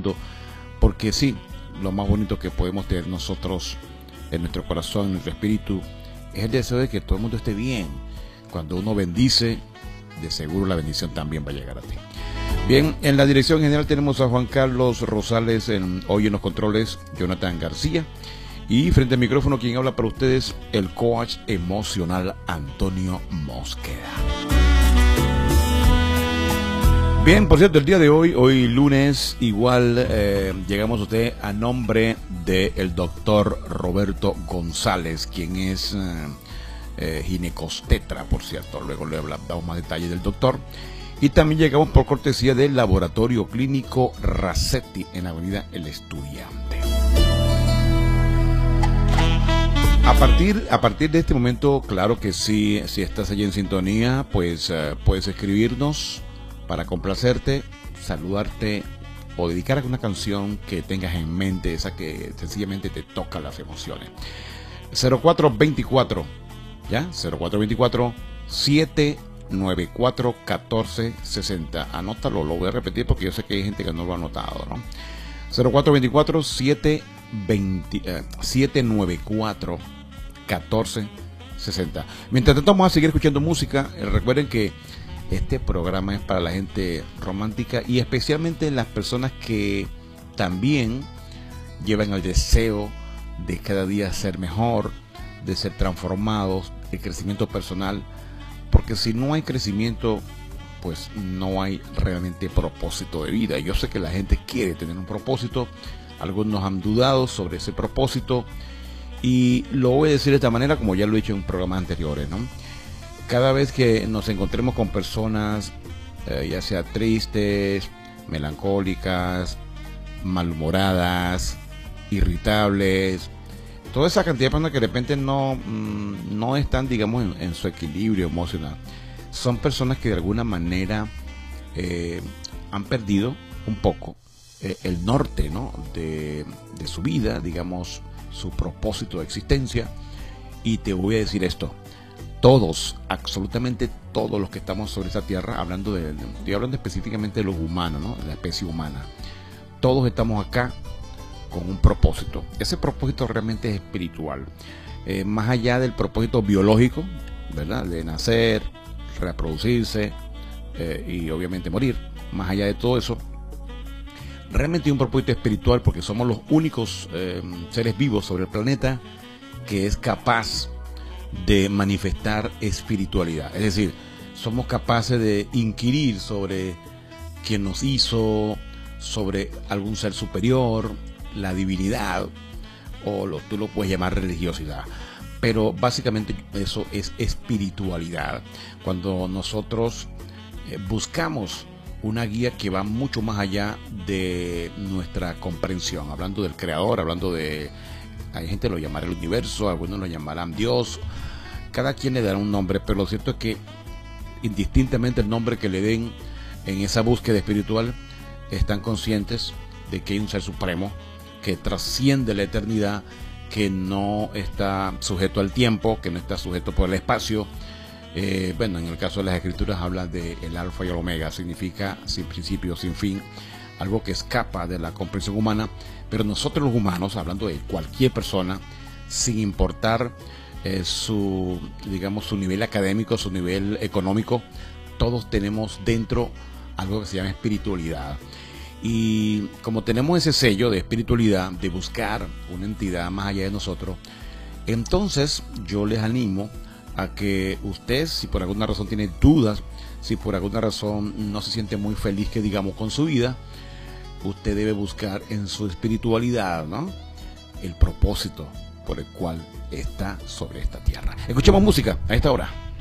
mundo, porque sí, lo más bonito que podemos tener nosotros en nuestro corazón, en nuestro espíritu, es el deseo de que todo el mundo esté bien. Cuando uno bendice, de seguro la bendición también va a llegar a ti. Bien, en la dirección general tenemos a Juan Carlos Rosales, hoy en los controles, Jonathan García, y frente al micrófono quien habla para ustedes, el coach emocional Antonio Mosqueda. Bien, por cierto, el día de hoy lunes, igual llegamos a usted a nombre del doctor Roberto González, quien es ginecostetra, por cierto. Luego le damos más detalles del doctor. Y también llegamos por cortesía del Laboratorio Clínico Racetti en la avenida El Estudiante. A partir de este momento, claro que sí, si estás allí en sintonía, pues puedes escribirnos para complacerte, saludarte o dedicar alguna canción que tengas en mente, esa que sencillamente te toca las emociones. 0424, ¿ya? 0424 794-1460. Anótalo, lo voy a repetir porque yo sé que hay gente que no lo ha anotado, ¿no? 0424-794-1460. Mientras tanto vamos a seguir escuchando música. Recuerden que este programa es para la gente romántica y especialmente las personas que también llevan el deseo de cada día ser mejor, de ser transformados, el crecimiento personal. Porque si no hay crecimiento, pues no hay realmente propósito de vida. Yo sé que la gente quiere tener un propósito. Algunos han dudado sobre ese propósito. Y lo voy a decir de esta manera, como ya lo he dicho en programas anteriores, ¿no? Cada vez que nos encontremos con personas, ya sea tristes, melancólicas, malhumoradas, irritables, toda esa cantidad de personas que de repente no están, digamos, en su equilibrio emocional, son personas que de alguna manera han perdido un poco el norte, ¿no? de su vida, digamos, su propósito de existencia. Y te voy a decir esto: todos, absolutamente todos los que estamos sobre esta tierra, estoy hablando específicamente de los humanos, ¿no? De la especie humana, todos estamos acá con un propósito. Ese propósito realmente es espiritual, más allá del propósito biológico, ¿verdad? De nacer, reproducirse y obviamente morir. Más allá de todo eso, realmente hay un propósito espiritual, porque somos los únicos seres vivos sobre el planeta que es capaz de manifestar espiritualidad. Es decir, somos capaces de inquirir sobre quién nos hizo, sobre algún ser superior, la divinidad, o tú lo puedes llamar religiosidad, pero básicamente eso es espiritualidad. Cuando nosotros buscamos una guía que va mucho más allá de nuestra comprensión, hablando del creador, hablando de, hay gente lo llamará el universo, algunos lo llamarán Dios, cada quien le dará un nombre, pero lo cierto es que indistintamente el nombre que le den en esa búsqueda espiritual, están conscientes de que hay un ser supremo que trasciende la eternidad, que no está sujeto al tiempo, que no está sujeto por el espacio. Bueno, en el caso de las escrituras habla de el alfa y el omega, significa sin principio, sin fin, algo que escapa de la comprensión humana. Pero nosotros los humanos, hablando de cualquier persona, sin importar su nivel académico, su nivel económico, todos tenemos dentro algo que se llama espiritualidad. Y como tenemos ese sello de espiritualidad, de buscar una entidad más allá de nosotros, entonces yo les animo a que usted, si por alguna razón tiene dudas, si por alguna razón no se siente muy feliz, que digamos, con su vida, usted debe buscar en su espiritualidad, ¿no?, el propósito por el cual está sobre esta tierra. Escuchemos música a esta hora.